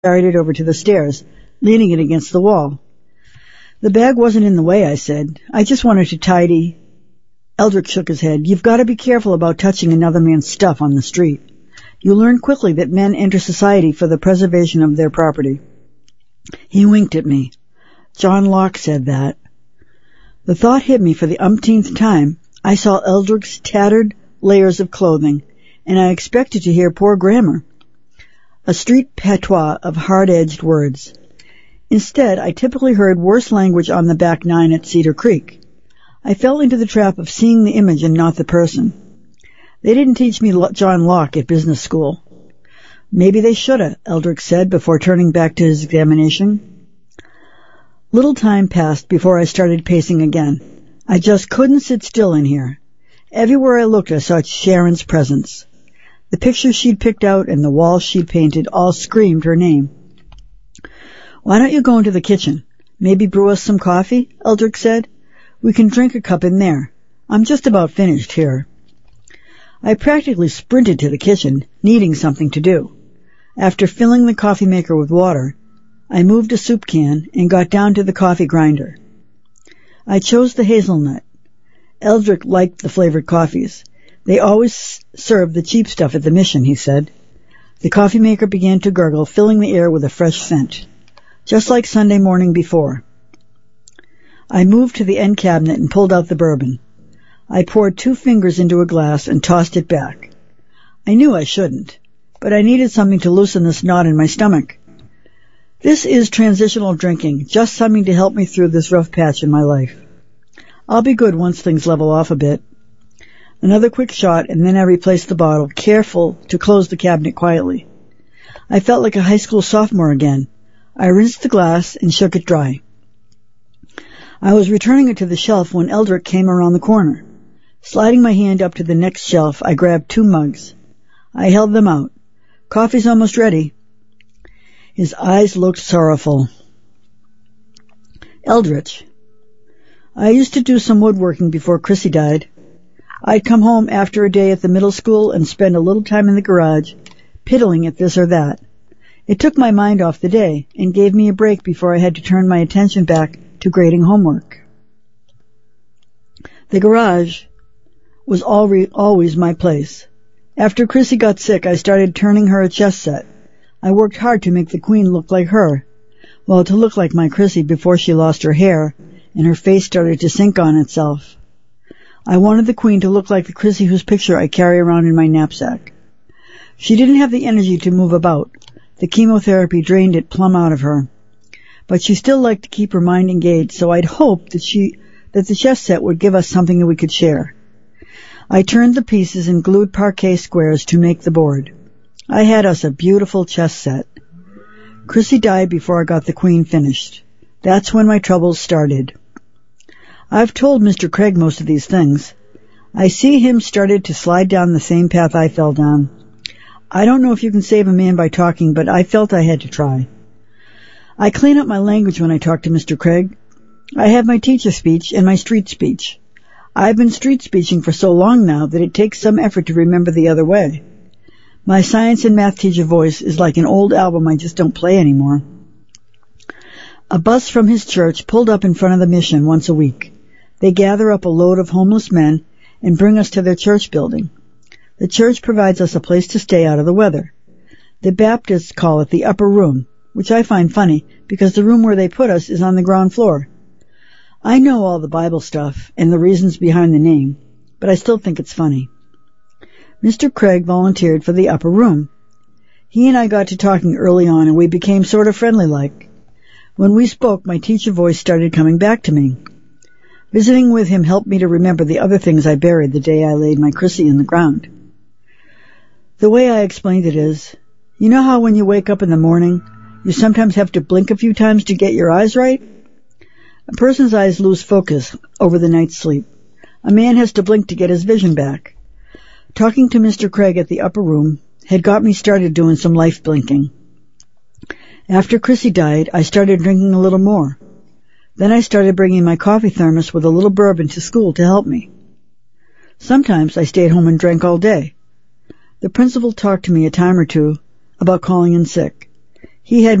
carried it over to the stairs, leaning it against the wall. The bag wasn't in the way, I said. I just wanted to tidy. Eldrick shook his head. You've got to be careful about touching another man's stuff on the street. You learn quickly that men enter society for the preservation of their property. He winked at me. John Locke said that. The thought hit me for the umpteenth time. I saw Eldrick's tattered layers of clothing, and I expected to hear poor grammar, a street patois of hard-edged words. Instead, I typically heard worse language on the back nine at Cedar Creek. I fell into the trap of seeing the image and not the person. They didn't teach me John Locke at business school. Maybe they shoulda, Eldrick said before turning back to his examination. Little time passed before I started pacing again. I just couldn't sit still in here. Everywhere I looked, I saw Sharon's presence. The pictures she'd picked out and the walls she'd painted all screamed her name. Why don't you go into the kitchen? Maybe brew us some coffee? Eldrick said. We can drink a cup in there. I'm just about finished here. I practically sprinted to the kitchen, needing something to do. After filling the coffee maker with water, I moved a soup can and got down to the coffee grinder. I chose the hazelnut. Eldrick liked the flavored coffees. They always serve the cheap stuff at the Mission, he said. The coffee maker began to gurgle, filling the air with a fresh scent, just like Sunday morning before. I moved to the end cabinet and pulled out the bourbon. I poured 2 fingers into a glass and tossed it back. I knew I shouldn't, but I needed something to loosen this knot in my stomach. This is transitional drinking, just something to help me through this rough patch in my life. I'll be good once things level off a bit. Another quick shot, and then I replaced the bottle, careful to close the cabinet quietly. I felt like a high school sophomore again. I rinsed the glass and shook it dry. I was returning it to the shelf when Eldrick came around the corner. Sliding my hand up to the next shelf, I grabbed 2 mugs. I held them out. Coffee's almost ready. His eyes looked sorrowful. Eldritch. I used to do some woodworking before Chrissy died. I'd come home after a day at the middle school and spend a little time in the garage, piddling at this or that. It took my mind off the day and gave me a break before I had to turn my attention back to grading homework. The garage was always my place. After Chrissy got sick, I started turning her a chess set. I worked hard to make the queen look like her. Well, to look like my Chrissy before she lost her hair and her face started to sink on itself. I wanted the queen to look like the Chrissy whose picture I carry around in my knapsack. She didn't have the energy to move about. The chemotherapy drained it plumb out of her. But she still liked to keep her mind engaged, so I'd hoped that the chess set would give us something that we could share. I turned the pieces and glued parquet squares to make the board. I had us a beautiful chess set. Chrissy died before I got the queen finished. That's when my troubles started. I've told Mr. Craig most of these things. I see him started to slide down the same path I fell down. I don't know if you can save a man by talking, but I felt I had to try. I clean up my language when I talk to Mr. Craig. I have my teacher speech and my street speech. I've been street speeching for so long now that it takes some effort to remember the other way. My science and math teacher voice is like an old album I just don't play anymore. A bus from his church pulled up in front of the Mission once a week. They gather up a load of homeless men and bring us to their church building. The church provides us a place to stay out of the weather. The Baptists call it the upper room, which I find funny because the room where they put us is on the ground floor. I know all the Bible stuff and the reasons behind the name, but I still think it's funny. Mr. Craig volunteered for the upper room. He and I got to talking early on and we became sort of friendly-like. When we spoke, my teacher voice started coming back to me. Visiting with him helped me to remember the other things I buried the day I laid my Chrissy in the ground. The way I explained it is, you know how when you wake up in the morning, you sometimes have to blink a few times to get your eyes right? A person's eyes lose focus over the night's sleep. A man has to blink to get his vision back. Talking to Mr. Craig at the upper room had got me started doing some life blinking. After Chrissy died, I started drinking a little more. Then I started bringing my coffee thermos with a little bourbon to school to help me. Sometimes I stayed home and drank all day. The principal talked to me a time or two about calling in sick. He had